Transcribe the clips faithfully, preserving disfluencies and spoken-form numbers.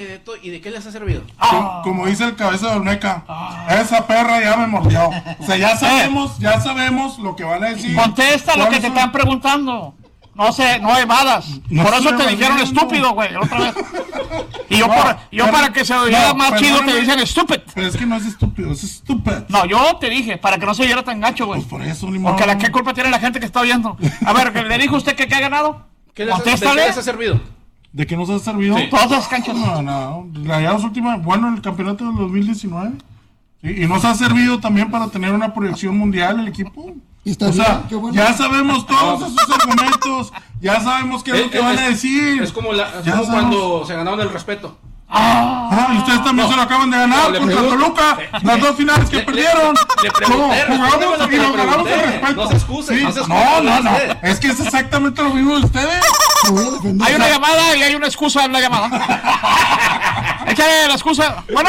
¿Y de qué les ha servido? Ah. Como dice el cabeza de Olmeca, ah. esa perra ya me mordió. O sea, ya sabemos, ya sabemos lo que van a decir. Contesta lo que te son... están preguntando. No sé, no evadas. No por eso te dijeron estúpido, güey, otra vez. Y yo, no, por, yo pero, para que se oyera no, más chido te dicen stupid. Pero es que no es estúpido, es stupid. No, yo te dije, para que no se oyera tan gacho, güey. Pues por eso, ni Porque la, ¿qué culpa tiene la gente que está oyendo? A ver, ¿le dijo usted que qué ha ganado? ¿Qué les, ¿De qué les ha servido? ¿De qué nos ha servido? Sí. Todas las canchas. No, no, la las últimas, bueno, el campeonato del dos mil diecinueve. Sí, y nos ha servido también para tener una proyección mundial el equipo. Está o sea, bien, bueno. Ya sabemos todos esos argumentos, ya sabemos qué es, es lo que es, van a decir. Es como, la, es como cuando se ganaron el respeto. Ah, ah y ustedes también no, se lo acaban de ganar no, contra Toluca, las dos finales que le, perdieron. Le, le pregunté, no, jugamos y nos ganamos el respeto. No se excusen, sí, no se excusen. No, no, no, es que es exactamente lo mismo de ustedes. Hay una llamada y hay una excusa en la llamada. Échale la excusa. Bueno.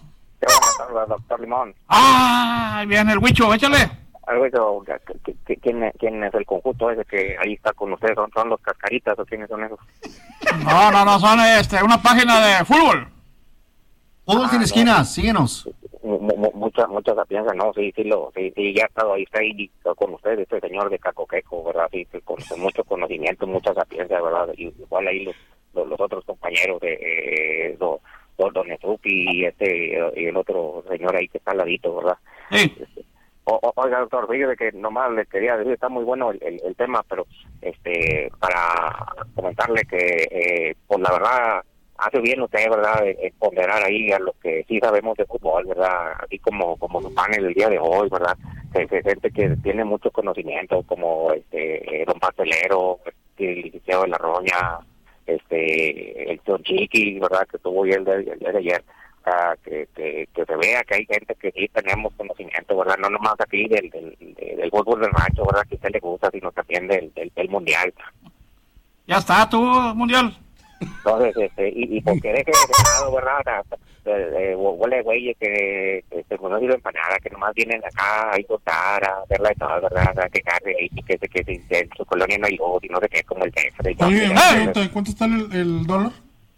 Doctor Limón. Ah, bien, el Huicho, échale. El Huicho, ¿quién, ¿quién es el conjunto ese que ahí está con ustedes? ¿Son, son los Cascaritas o quiénes son esos? No, no, no, son este, una página de fútbol. Fútbol sin ah, esquinas, no. Síguenos. Mucha, mucha sapiencia, no, sí, sí, lo, sí, sí, ya ha estado ahí, está ahí con ustedes, este señor de Cacoqueco, ¿verdad? Sí, con, con mucho conocimiento, mucha sapiencia, ¿verdad? Y igual ahí los, los, los otros compañeros de eh, do, do, Don Estupi y este, y el otro señor ahí que está al ladito, ¿verdad? Sí. Este, o, o, oiga, doctor, fíjese que nomás le quería decir, está muy bueno el, el, el tema, pero este, para comentarle que, eh, pues la verdad, hace bien usted, ¿verdad?, en ponderar ahí a lo que sí sabemos de fútbol, ¿verdad?, así como como su panel el día de hoy, ¿verdad?, que, que gente que tiene mucho conocimiento, como este don Pastelero, el licenciado de la Roña, este, el Don Chiqui, ¿verdad?, que tuvo hoy el día de, de ayer, uh, que, que, que se vea que hay gente que sí tenemos conocimiento, ¿verdad?, no nomás aquí del, del, del, del fútbol del rancho, ¿verdad?, que a usted le gusta, sino también del, del, del mundial. Ya está, tú, mundial. Entonces, este, y, y porque deje de lado, ¿verdad? Eh, huele güey que este, pues no sirve empanada, que nomás vienen acá a contar, a verla y todo, ¿verdad? A quejarse y que, que, que, que en su colonia no hay luz y no sé qué, como el centro. Oye, ¿en cuánto está el, el dólar?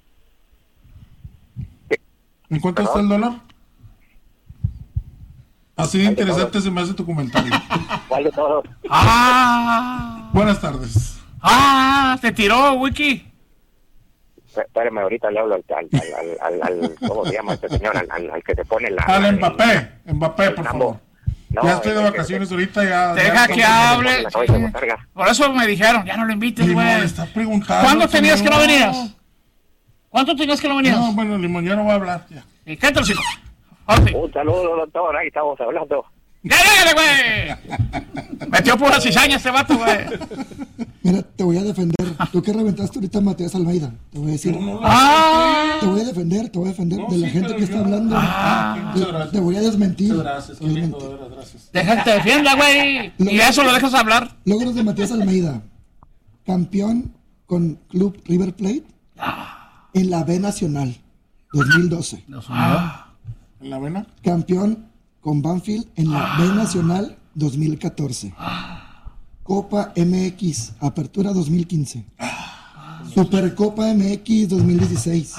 ¿Qué? ¿En cuánto está el dólar? Así de interesante se me hace tu comentario. ¿Cuál de todos? Ah. Buenas tardes. Ah, te tiró, Wiki. Espérame, ahorita le hablo al, al, al, al, al ¿cómo se llama este señor? Al, al, al que se pone la... Al Mbappé, el, Mbappé, por favor. No, ya estoy de vacaciones que, ahorita, ya... Deja ya que hable. Por eso me dijeron, ya no lo invites, güey. Limón, está preguntando. ¿Cuándo tenías señor? que no venías? ¿Cuánto tenías que no venías? No, bueno, Limón, ya no voy a hablar, ya. ¿Y qué te lo okay. Un saludo, doctor, ahí estamos hablando. ¡Ya, ya, güey! Metió pura cizaña este vato, güey. Mira, te voy a defender. Tú que reventaste ahorita a Matías Almeida. Te voy a decir. No, no, ah, te voy a defender, te voy a defender no, de la sí, gente que yo... está hablando. Ah, te, te voy a desmentir. Muchas gracias, qué lindo, de verdad, gracias. Déjate defienda, güey. Y eso lo dejas hablar. Logros de Matías Almeida. Campeón con Club River Plate ah. en la B Nacional dos mil doce. Ah. ¿En la B? Campeón con Banfield en la B Nacional dos mil catorce. Copa M X, Apertura dos mil quince. Supercopa M X dos mil dieciséis.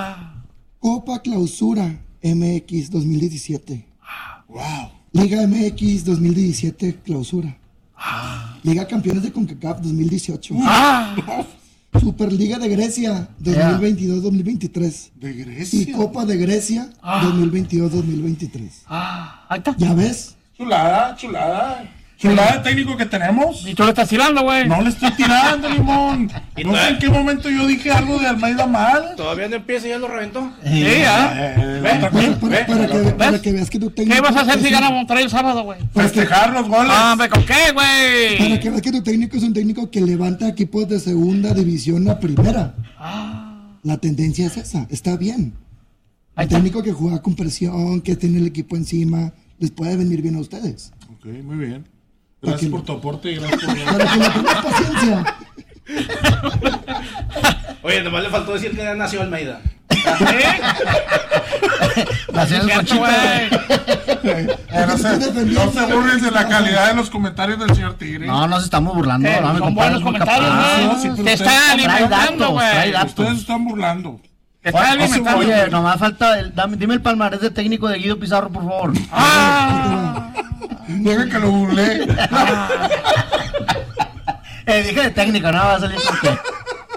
Copa Clausura M X dos mil diecisiete. Wow. Liga M X dos mil diecisiete Clausura. Liga Campeones de CONCACAF dos mil dieciocho. Superliga de Grecia dos mil veintidós dos mil veintitrés. De Grecia. Y Copa de Grecia ah. dos mil veintidós dos mil veintitrés. Ah, ahí está. ¿Ya ves? Chulada, chulada. Chulada de técnico que tenemos. Y tú le estás tirando, güey. No le estoy tirando, Limón. No sé en qué momento yo dije algo de Almeida mal. Todavía no empieza y ya lo reventó. Sí, ya. Eh, para, para, para, para, que, para que veas que tu técnico... ¿Qué vas a hacer si gana Monterrey el sábado, güey? Festejar los goles. Ah, hombre, ¿con qué, güey? Para que veas que tu técnico es un técnico que levanta equipos de segunda división a primera. Ah. La tendencia es esa. Está bien. Un técnico que juega con presión, que tiene el equipo encima, les puede venir bien a ustedes. Ok, muy bien. Gracias por tu aporte y gracias por... Para que le tengas paciencia. Oye, nomás le faltó decir que ya nació Almeida. ¿Eh? Nació el Conchita. Eh, no se, no se burlen de la calidad de los comentarios del señor Tigre. No, nos estamos burlando. No, no, son buenos comentarios, güey. No, sí, te están alimentando, güey. Ustedes están burlando. Te estás alimentando. Oye, nomás falta, el, dame, dime el palmarés de técnico de Guido Pizarro, por favor. Ah, Deja que lo googleé. eh, dije de técnico, no va a salir por qué.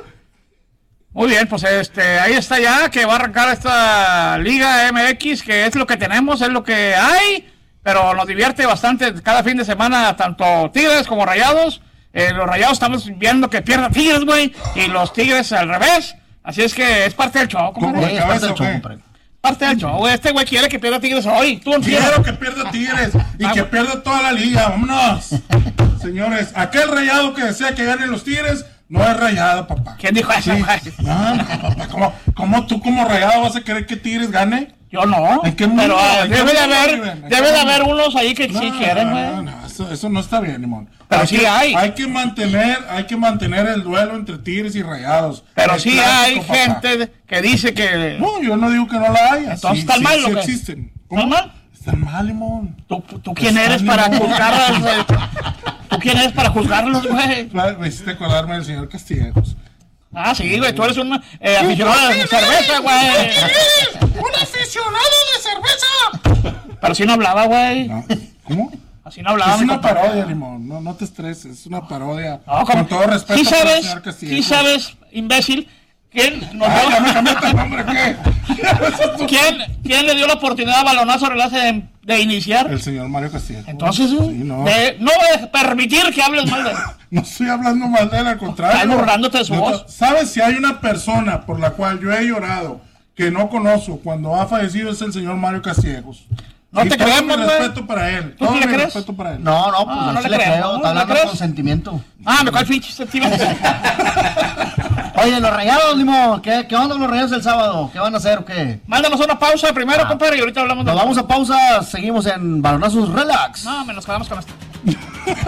muy bien, pues este, ahí está ya, que va a arrancar esta Liga M X, que es lo que tenemos, es lo que hay, pero nos divierte bastante cada fin de semana, tanto Tigres como Rayados. Eh, los Rayados estamos viendo que pierda Tigres, güey, y los Tigres al revés. Así es que es parte del show, compadre. ¿Cómo? Sí, es parte del ¿Qué? show, compadre. Parte del show, güey. Este güey quiere que pierda Tigres hoy. Tú entiendes. Quiero que pierda Tigres y Ah, que bueno. pierda toda la liga. Vámonos. Señores, aquel Rayado que desea que ganen los Tigres no es Rayado, papá. ¿Quién dijo eso, Sí. güey? No, no, papá. ¿Cómo, cómo tú como Rayado vas a querer que Tigres gane? Yo no. ¿En qué mundo? Pero ah, ¿En qué debe de mundo haber, viven? ¿En qué debe de mundo? haber unos ahí que sí No, quieren, no, güey. no, no, eso, eso no está bien, Limón. Pero Hay sí que- hay. Hay que mantener, hay que mantener el duelo entre Tigres y Rayados. Pero El sí clásico, hay papá. gente que dice que... No, yo no digo que no la haya. Entonces, Sí, ¿están sí, mal sí o qué? existen. ¿Están mal? Están mal, Limón. ¿Tú, tú quién Pues, eres está para bien. juzgarlos, güey? ¿Tú quién eres para juzgarlos, güey? Claro, me hiciste acordarme del señor Castillejos. Ah, sí, güey, tú eres un eh, aficionado de cerveza, güey. ¡Un aficionado de cerveza! Pero si no hablaba, güey. No, ¿cómo? Así no hablaba. Es mi una compadre. parodia, Limón. No, no te estreses. Es una parodia. No, Con todo respeto ¿Sí para el sabes, señor sí Castillejos. sabes, imbécil, quién nos Ay, dio- ya me cambiaste el nombre, ¿qué? ¿Quién, quién le dio la oportunidad a Balonazo Relace de, de iniciar? El señor Mario Castillejos. Entonces, Sí, güey, no. de- no voy a permitir que hables mal de él. No estoy hablando mal de él, al contrario. Estás burlándote de su No, voz. ¿Sabes si hay una persona por la cual yo he llorado que no conozco cuando ha fallecido? Es el señor Mario Castillejos. No Y te todo creemos, mi güey. respeto para él. ¿Tú Todo sí le mi crees? respeto para él. No, no, pues No, no, no sí le le creo, creo. ¿no? Está ¿Le hablando crees? con sentimiento. Ah, me cae el pinche sentimiento. Oye, los Rayados, Limón, ¿qué, ¿qué onda con los Rayados el sábado? ¿Qué van a hacer o qué? Mándanos una pausa primero, Ah. compadre, y ahorita hablamos de... Nos vamos a pausa, seguimos en Balonazos Relax. No, me nos quedamos con esto.